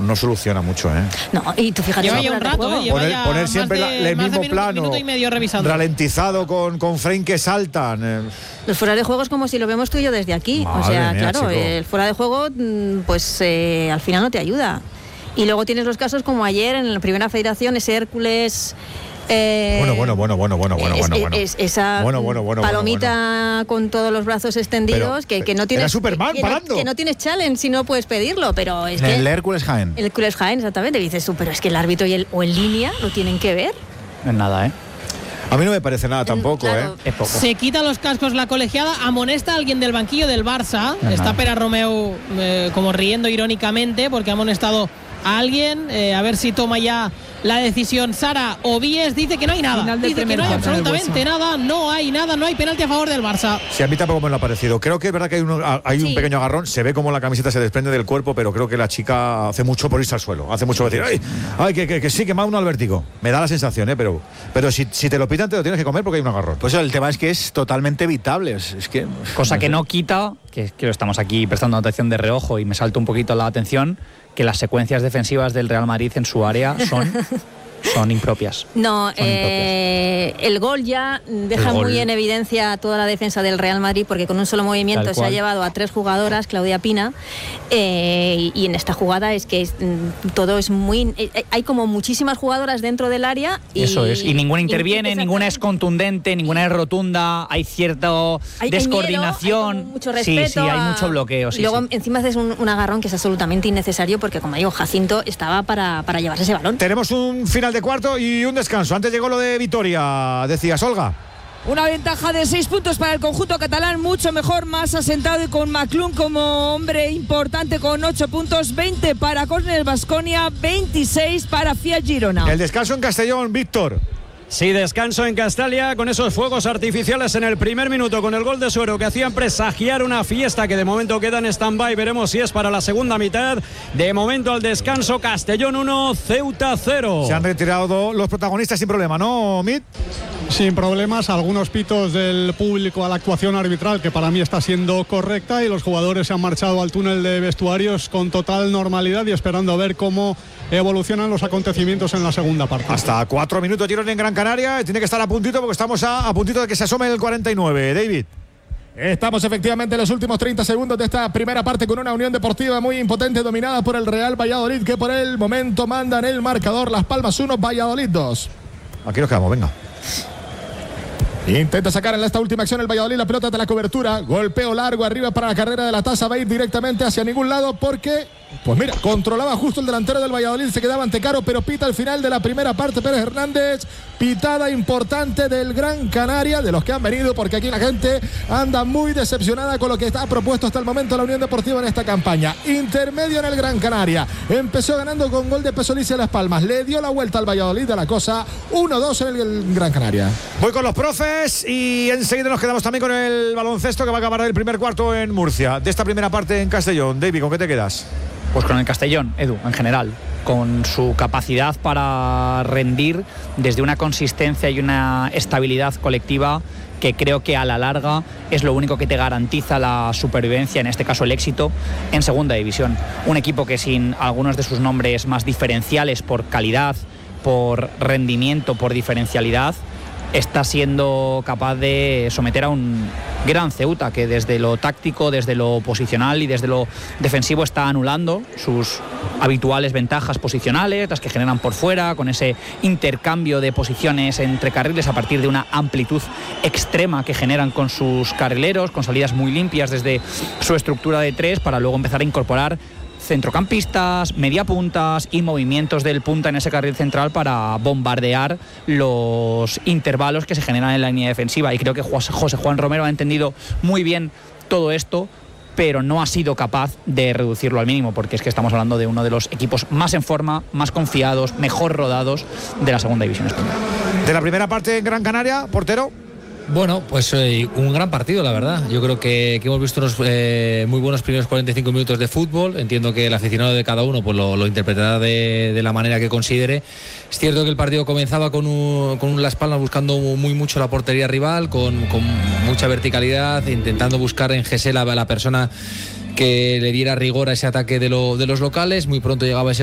no soluciona mucho, ¿eh? No, y tú fíjate, lleva ya un rato, poner siempre el mismo plano, minuto y medio revisando, ralentizado con frame que saltan. Los fuera de juego es como si lo vemos tú y yo desde aquí. Madre o sea, mía, claro, chico. el fuera de juego, pues al final no te ayuda. Y luego tienes los casos como ayer en la primera federación, ese Hércules. Bueno. Esa palomita con todos los brazos extendidos, que no tienes. Era Superman parando. Que no tienes challenge si no puedes pedirlo, pero es que. El Hércules Jaén. El Hércules Jaén, exactamente. Dices tú, pero es que el árbitro o el línea lo tienen que ver. No es nada, ¿eh? A mí no me parece nada tampoco, claro. Es poco. Se quita los cascos la colegiada, amonesta a alguien del banquillo del Barça. Está Pere Romeu como riendo irónicamente porque ha amonestado a alguien. A ver si toma ya la decisión Sara Obies. Dice que no hay nada. Dice que no hay absolutamente nada. No hay nada. No hay penalti a favor del Barça. Sí, a mí tampoco me lo ha parecido. Creo que es verdad que hay un pequeño agarrón. Se ve como la camiseta se desprende del cuerpo, pero creo que la chica hace mucho por irse al suelo. Hace mucho por decir, ay, que sí, que me ha uno al vértigo. Me da la sensación, pero si te lo pitan, te lo tienes que comer porque hay un agarrón. Pues el tema es que es totalmente evitable. Es que, cosa que no quita, que estamos aquí prestando atención de reojo y me salta un poquito la atención, que las secuencias defensivas del Real Madrid en su área son impropias. No, el gol ya deja muy en evidencia toda la defensa del Real Madrid, porque con un solo movimiento se ha llevado a 3 jugadoras, Claudia Pina, y en esta jugada es que todo es muy... hay como muchísimas jugadoras dentro del área. Eso es, y ninguna interviene, ninguna es contundente, ninguna es rotunda, hay cierta descoordinación. Hay mucho respeto. Sí, hay mucho bloqueo. Y luego encima haces un agarrón que es absolutamente innecesario, porque como digo, Jacinto estaba para llevarse ese balón. Tenemos un final de cuarto y un descanso. Antes llegó lo de Vitoria, decías, Olga. Una ventaja de 6 puntos para el conjunto catalán, mucho mejor, más asentado, y con McClung como hombre importante con 8 puntos, 20 para Cornell Baskonia, 26 para Fiat Girona. El descanso en Castellón, Víctor. Sí, descanso en Castalia con esos fuegos artificiales en el primer minuto, con el gol de Suero que hacían presagiar una fiesta que de momento queda en stand-by. Veremos si es para la segunda mitad. De momento al descanso, Castellón 1, Ceuta 0. Se han retirado los protagonistas sin problema, ¿no, Mit? Sin problemas, algunos pitos del público a la actuación arbitral, que para mí está siendo correcta, y los jugadores se han marchado al túnel de vestuarios con total normalidad y esperando a ver cómo evolucionan los acontecimientos en la segunda parte. Hasta 4 minutos tiros en Gran Canaria, tiene que estar a puntito porque estamos a puntito de que se asome el 49. David. Estamos efectivamente en los últimos 30 segundos de esta primera parte, con una Unión Deportiva muy impotente, dominada por el Real Valladolid, que por el momento manda en el marcador. Las Palmas 1, Valladolid 2. Aquí nos quedamos, venga. Intenta sacar en esta última acción el Valladolid la pelota de la cobertura. Golpeo largo arriba para la carrera de la Taza. Va a ir directamente hacia ningún lado porque, pues mira, controlaba justo el delantero del Valladolid. Se quedaba ante Caro, pero pita al final de la primera parte Pérez Hernández. Pitada importante del Gran Canaria, de los que han venido, porque aquí la gente anda muy decepcionada con lo que está propuesto hasta el momento la Unión Deportiva en esta campaña. Intermedio en el Gran Canaria. Empezó ganando con gol de Pesolice Las Palmas. Le dio la vuelta al Valladolid de la cosa. 1-2 en el Gran Canaria. Voy con los profes y enseguida nos quedamos también con el baloncesto, que va a acabar el primer cuarto en Murcia. De esta primera parte en Castellón, David, ¿con qué te quedas? Pues con el Castellón, Edu, en general, con su capacidad para rendir desde una consistencia y una estabilidad colectiva que creo que a la larga es lo único que te garantiza la supervivencia, en este caso el éxito, en segunda división. Un equipo que sin algunos de sus nombres más diferenciales por calidad, por rendimiento, por diferencialidad, está siendo capaz de someter a un gran Ceuta, que desde lo táctico, desde lo posicional y desde lo defensivo está anulando sus habituales ventajas posicionales, las que generan por fuera, con ese intercambio de posiciones entre carriles a partir de una amplitud extrema que generan con sus carrileros, con salidas muy limpias desde su estructura de 3, para luego empezar a incorporar centrocampistas, mediapuntas y movimientos del punta en ese carril central para bombardear los intervalos que se generan en la línea defensiva. Y creo que José Juan Romero ha entendido muy bien todo esto, pero no ha sido capaz de reducirlo al mínimo, porque es que estamos hablando de uno de los equipos más en forma, más confiados, mejor rodados de la segunda división española. De la primera parte en Gran Canaria, portero. Bueno, pues un gran partido, la verdad. Yo creo que hemos visto unos muy buenos primeros 45 minutos de fútbol. Entiendo que el aficionado de cada uno pues lo interpretará de la manera que considere. Es cierto que el partido comenzaba con Las Palmas buscando mucho la portería rival, con mucha verticalidad, intentando buscar en Gesell la persona que le diera rigor a ese ataque de los locales. Muy pronto llegaba ese